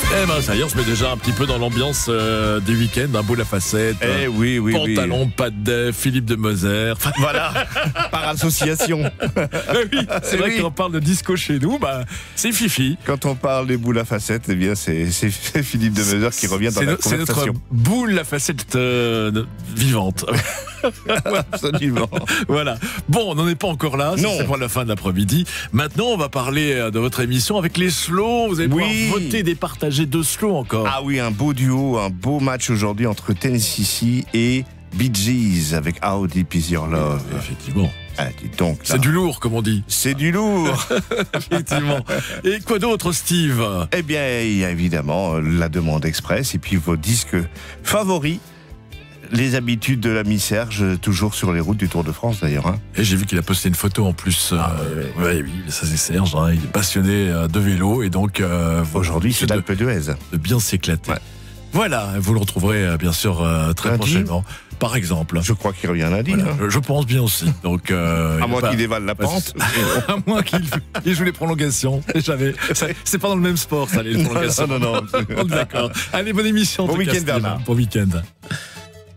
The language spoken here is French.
Eh ben ça y est, on se met déjà un petit peu dans l'ambiance des week-ends, un boule à facettes, oui. pantalon, pas de Philippe de Moser. Voilà, par association. Oui, c'est vrai qu'on parle de disco chez nous, c'est Fifi. Quand on parle des boules à facettes, eh bien c'est Philippe de Meuseur qui revient dans la conversation. C'est notre boule à facettes vivante. Absolument. Voilà. Bon, on n'en est pas encore là. C'est pour la fin de l'après-midi. Maintenant, on va parler de votre émission avec les slows. Vous allez pouvoir voter, départager 2 slows encore. Ah oui, un beau duo, un beau match aujourd'hui entre Tennessee et Bee Gees avec How Deep Is Your Love. Effectivement. Ah, dis donc, là. C'est du lourd, comme on dit. C'est du lourd. Effectivement. Et quoi d'autre, Steve? Eh bien, il y a évidemment la demande express et puis vos disques favoris. Les habitudes de l'ami Serge, toujours sur les routes du Tour de France d'ailleurs. Hein. Et j'ai vu qu'il a posté une photo en plus. Oui, ça c'est Serge. Hein, il est passionné de vélo et donc aujourd'hui c'est l'Alpe d'Huez. De bien s'éclater. Ouais. Voilà, vous le retrouverez bien sûr très lundi, prochainement. Par exemple. Je crois qu'il revient lundi. Voilà. Hein. Je pense bien aussi. Donc, à moins qu'il dévale la pente. À moins qu'il joue les prolongations. C'est pas dans le même sport, ça, les prolongations. Non. D'accord. Allez, bonne émission. Bon week-end, Bernard. Bon week-end.